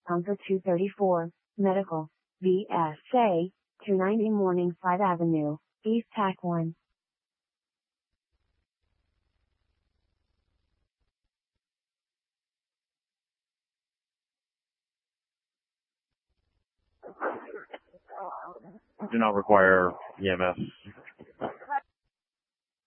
Bunker 234, Medical, VSA, 290 Morningside Avenue, East TAC 1. Do not require EMS